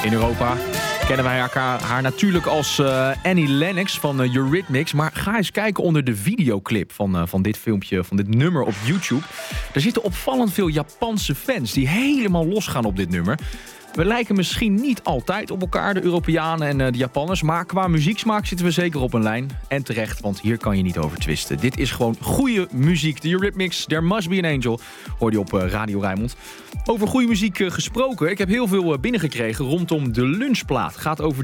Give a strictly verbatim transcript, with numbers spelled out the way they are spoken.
In Europa kennen wij haar, haar natuurlijk als uh, Annie Lennox van uh, Eurythmics. Maar ga eens kijken onder de videoclip van, uh, van dit filmpje, van dit nummer op YouTube. Er zitten opvallend veel Japanse fans die helemaal losgaan op dit nummer. We lijken misschien niet altijd op elkaar, de Europeanen en uh, de Japanners. Maar qua muzieksmaak zitten we zeker op een lijn. En terecht, want hier kan je niet over twisten. Dit is gewoon goede muziek. De Eurythmics, There Must Be an Angel, hoor je op uh, Radio Rijnmond. Over goede muziek uh, gesproken. Ik heb heel veel uh, binnengekregen rondom de lunchplaat. Gaat over